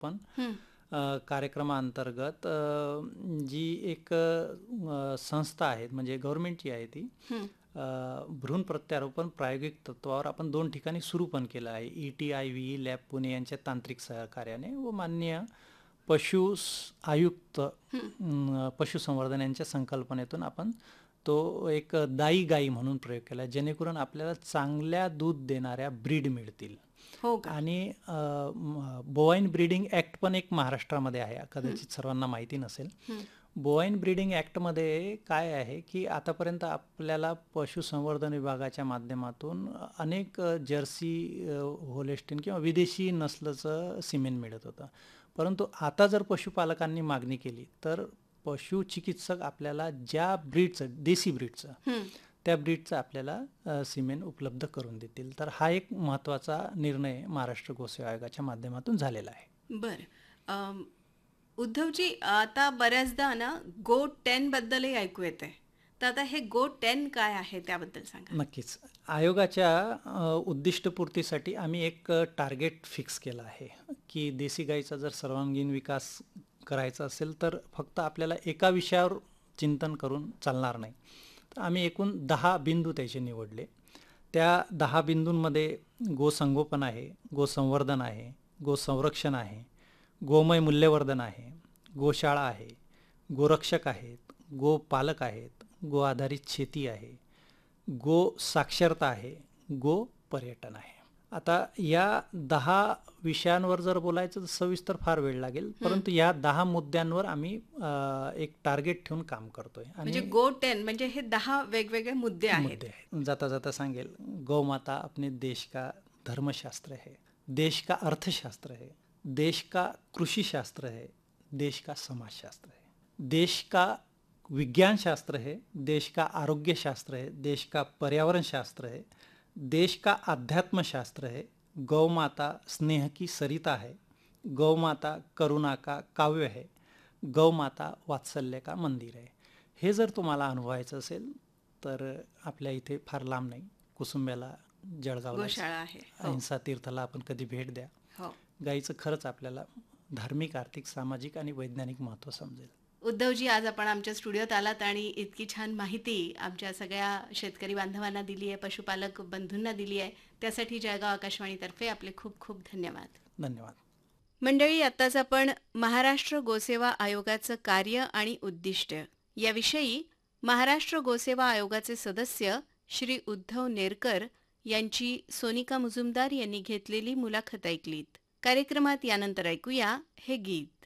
पण हं, कार्यक्रमाअंतर्गत जी एक संस्था आहे म्हणजे गव्हर्नमेंटची आहे ती. हं. भ्रूण प्रत्यारोपण प्रायोगिक तत्वावर आपण 2 ठिकाणी सुरू पण केलं आहे. ETIVE लॅब पुणे यांच्या तांत्रिक सहकार्याने व माननीय आयुक्त पशुसंवर्धन यांच्या संकल्पनेतून आपण तो एक दाई गाई म्हणून प्रयोग केला, जेणेकरून आपल्याला चांगल्या दूध देणाऱ्या ब्रीड मिळतील. हो का? आणि बोवाईन ब्रीडिंग ॲक्ट पण एक महाराष्ट्रामध्ये आहे, हं, कदाचित सर्वांना माहिती नसेल. हं. बोवाईन ब्रीडिंग ॲक्टमध्ये काय आहे की आतापर्यंत आपल्याला पशुसंवर्धन विभागाच्या माध्यमातून अनेक जर्सी, होलेस्टीन किंवा विदेशी नसलचं सिमेंट मिळत होतं. परंतु आता जर पशुपालकांनी मागणी केली तर पशुचिकित्सक आपल्याला ज्या ब्रीडचं, देसी ब्रीडचं, हं. त्या ब्रीडचं आपल्याला सिमेंट उपलब्ध करून देतील. तर हा एक महत्त्वाचा निर्णय महाराष्ट्र गोसेवा आयोगाच्या माध्यमातून झालेला आहे. बरं. उद्धवजी, आता बऱ्याचदा ना GO10 बद्दलही ऐकू येते. तर आता हे GO10 काय आहे त्याबद्दल सांगा. नक्कीच. आयोगाच्या उद्दिष्टपूर्तीसाठी आम्ही एक टार्गेट फिक्स केलं आहे की देशी गाईचा जर सर्वांगीण विकास करायचा असेल तर फक्त आपल्याला एका विषयावर चिंतन करून चालणार नाही. तर आम्ही एकूण 10 बिंदू त्याचे निवडले. त्या 10 बिंदूंमध्ये गोसंगोपन आहे, गोसंवर्धन आहे, गोसंरक्षण आहे, गोमय मूल्यवर्धन आहे, गोशाळा आहे, गोरक्षक आहेत, गोपालक आहेत, गो आधारित शेती आहे, गो साक्षरता आहे, गो पर्यटन आहे. आता या 10 विषयांवर जर बोलायचं तर सविस्तर फार वेळ लागेल, परंतु या 10 मुद्द्यांवर आम्ही एक टार्गेट ठेवून काम करतोय. म्हणजे आणि GO10 म्हणजे हे 10 वेगवेगळे मुद्दे आहेत. मुद्दे आहेत. जाता जाता सांगेल, गौ माता अपने देश का धर्मशास्त्र है, देश का अर्थशास्त्र है, देश का कृषि शास्त्र है, देश का समाजशास्त्र है, देश का विज्ञान शास्त्र है, देश का आरोग्य शास्त्र है, देश का पर्यावरण शास्त्र है, देश का अध्यात्म शास्त्र है, गौ माता स्नेह की सरिता है, गौ माता करुणा का काव्य है, गौ माता वात्सल्य का मंदिर है. हे जर तुम्हाला अनुभवायचं असेल तर आपल्या इथे फार लांब नाही, कुसुंब्याला, जळगावला, गोशाळा आहे. हो, अहिंसा तीर्थला आपण कधी भेट द्या. हो. गाईचं खरंच आपल्याला धार्मिक, आर्थिक, सामाजिक आणि वैज्ञानिक महत्त्व समजेल. उद्धवजी, आज आपण आमच्या स्टुडिओत आलात आणि इतकी छान माहिती आमच्या सगळ्या शेतकरी बांधवांना दिली आहे, पशुपालक बंधूंना दिली आहे. त्यासाठी जळगाव आकाशवाणीतर्फे आपले खूप खूप धन्यवाद. धन्यवाद. मंडळी, आत्ताच आपण महाराष्ट्र गोसेवा आयोगाचं कार्य आणि उद्दिष्ट याविषयी महाराष्ट्र गोसेवा आयोगाचे सदस्य श्री उद्धव नेरकर यांची सोनिका मुजुमदार यांनी घेतलेली मुलाखत ऐकलीत. कार्यक्रमात यानंतर ऐकूया हे गीत.